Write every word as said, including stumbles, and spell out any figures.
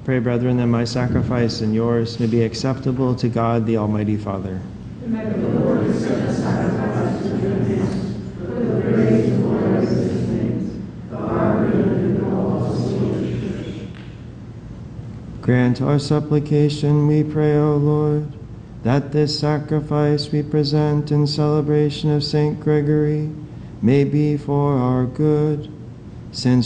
Pray, brethren, that my sacrifice and yours may be acceptable to God, the Almighty Father. Remember the Lord to set the sacrifice to your hands, for the praise and glory of his name, for our good and the all of his church. Grant our supplication, we pray, O Lord, that this sacrifice we present in celebration of Saint Gregory may be for our good, since